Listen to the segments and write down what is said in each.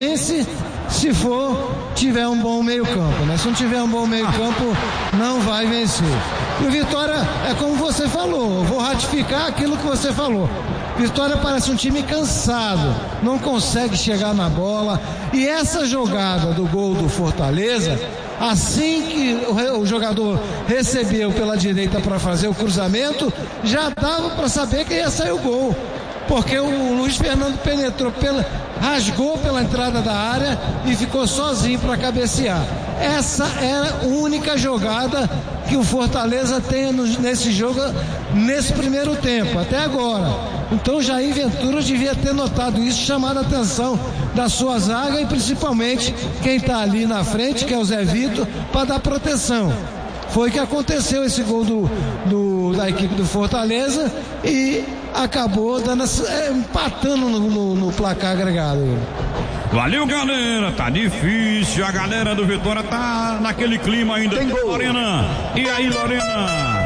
se tiver um bom meio campo, né? Se não tiver um bom meio campo, não vai vencer. E o Vitória é como você falou, vou ratificar aquilo que você falou. Vitória parece um time cansado, não consegue chegar na bola. E essa jogada do gol do Fortaleza, assim que o jogador recebeu pela direita para fazer o cruzamento, já dava para saber que ia sair o gol. Porque o Luiz Fernando penetrou, rasgou pela entrada da área e ficou sozinho para cabecear. Essa é a única jogada que o Fortaleza tem nesse jogo, nesse primeiro tempo, até agora. Então o Jair Ventura devia ter notado isso, chamado a atenção da sua zaga e principalmente quem está ali na frente, que é o Zé Vitor, para dar proteção. Foi que aconteceu esse gol da equipe do Fortaleza e acabou empatando no placar agregado. Valeu, galera, tá difícil, a galera do Vitória tá naquele clima ainda. Tem gol. Lorena, e aí, Lorena?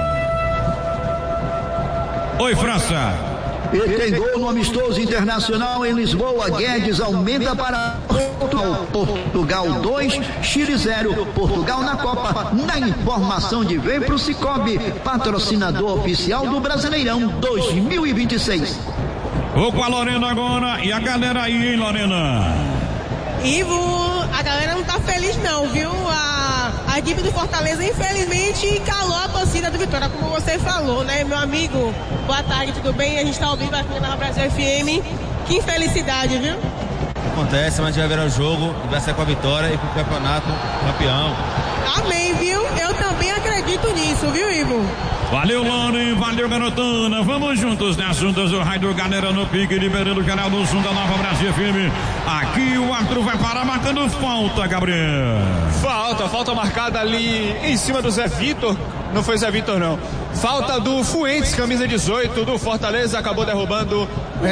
Oi, França. E tem gol no amistoso internacional em Lisboa. Guedes aumenta para Portugal 2, Chile 0. Portugal na Copa. Na informação de Vem pro Cicobi, patrocinador oficial do Brasileirão 2026. Vou com a Lorena agora. E a galera aí, hein, Lorena? Ivo, a galera não tá feliz não, viu? A equipe do Fortaleza, infelizmente, calou a torcida do Vitória, como você falou, né, meu amigo? Boa tarde, tudo bem? A gente tá ao vivo aqui na Brasil FM. Que infelicidade, viu? Acontece, mas já verá o jogo e vai sair com a vitória e com o campeonato campeão. Amém, viu? Eu também acredito nisso, viu, Ivo? Valeu, Lone, valeu, garotana. Vamos juntos nas juntas do Rádio Galera no pique, liberando o canal do Som da Nova Brasil FM. Aqui o Arthur vai parar marcando falta, Gabriel. Falta marcada ali em cima do Zé Vitor. Não foi Zé Vitor, não. Falta do Fuentes, camisa 18 do Fortaleza, acabou derrubando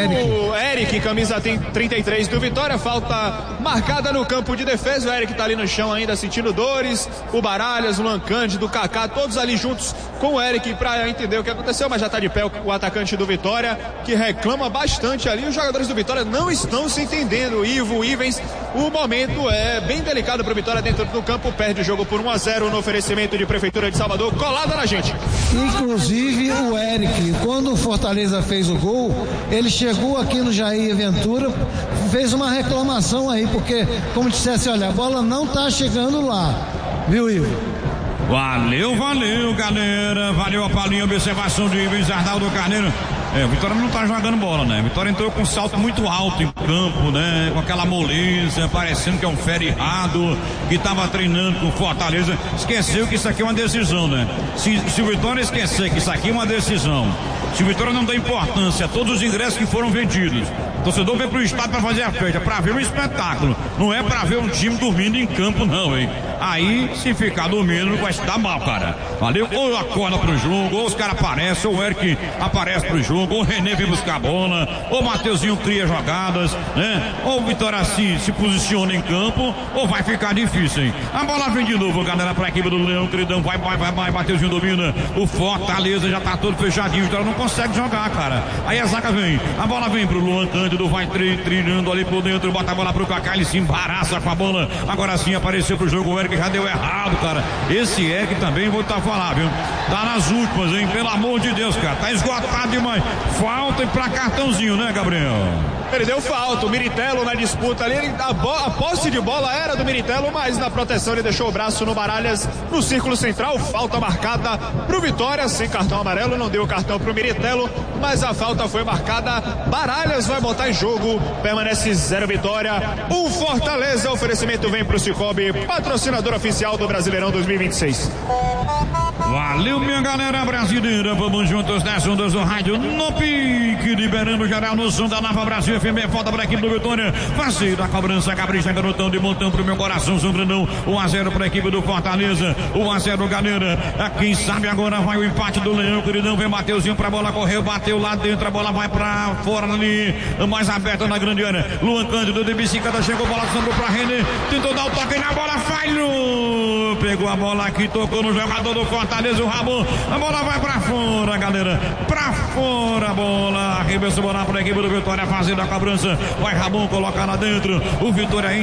o Eric, camisa 33 do Vitória. Falta marcada no campo de defesa. O Eric tá ali no chão ainda sentindo dores. O Baralhas, o Luan Cândido, o Kaká, todos ali juntos com o Eric pra entender o que aconteceu, mas já tá de pé o atacante do Vitória, que reclama bastante ali. Os jogadores do Vitória não estão se entendendo. Ivo, Ivens, o momento é bem delicado pro Vitória dentro do campo. Perde o jogo por 1-0 no oferecimento de Prefeitura de Salvador, colada na gente. Inclusive o Eric, quando o Fortaleza fez o gol, ele chegou aqui no Jair Ventura, fez uma reclamação aí, porque como dissesse, olha, a bola não tá chegando lá, viu, Ivo? Valeu, galera. Valeu a palhinha, observação de Ivens, Arnaldo Carneiro. O Vitória não tá jogando bola, né? Vitória entrou com um salto muito alto em campo, né? Com aquela moleza, parecendo que é um feriado, que tava treinando com Fortaleza. Esqueceu que isso aqui é uma decisão, né? Se o Vitória esquecer que isso aqui é uma decisão, se o Vitória não dá importância a todos os ingressos que foram vendidos, o torcedor vem pro estádio pra fazer a festa, pra ver um espetáculo, não é pra ver um time dormindo em campo, não, hein? Aí, se ficar dormindo, vai se dar mal, cara. Valeu? Ou acorda pro jogo, ou os caras aparecem, ou o Eric aparece pro jogo, ou o René vem buscar a bola, ou o Mateuzinho cria jogadas, né? Ou o Vitória se posiciona em campo, ou vai ficar difícil, hein? A bola vem de novo, galera, pra equipe do Leão, queridão, vai, Mateuzinho domina, o Fortaleza já tá todo fechadinho, então não consegue jogar, cara. Aí a zaga vem, a bola vem pro Luan Cândido, vai trilhando ali por dentro, bota a bola pro Kaká, ele se embaraça com a bola, agora sim apareceu pro jogo, o Eric já deu errado, cara. Esse Eric também, vou estar falando, viu? Tá nas últimas, hein? Pelo amor de Deus, cara, tá esgotado demais. Falta pra cartãozinho, né, Gabriel? Ele deu falta, o Miritelo na disputa ali, a posse de bola era do Miritelo, mas na proteção ele deixou o braço no Baralhas, no círculo central, falta marcada pro Vitória, sem cartão amarelo, não deu cartão pro Miritelo, mas a falta foi marcada. Baralhas vai botar em jogo, permanece 0 Vitória, 1 Fortaleza. Oferecimento vem pro Cicobi, patrocinador oficial do Brasileirão 2026. Valeu, minha galera brasileira, vamos juntos nas ondas do rádio no pique, liberando geral no som da Nova Brasil FM. Falta para a equipe do Vitória, fazer da cobrança, capricha, garotão de montão pro meu coração, Sandrão. 1-0 para a equipe do Fortaleza, 1-0, galera. Quem sabe agora vai o empate do Leão, queridão. Vem Mateuzinho pra bola, correu, bateu lá dentro, a bola vai pra fora ali, mais aberta na grande área. Luan Cândido de bicicleta, chegou, bola sobrou pra René, tentou dar o toque na bola, falhou, pegou a bola aqui, tocou no jogador do Fortaleza, o Ramon, a bola vai pra fora, galera, pra fora a bola. Arremessou a bola para a equipe do Vitória, fazendo a cobrança. Vai Ramon colocar lá dentro. O Vitória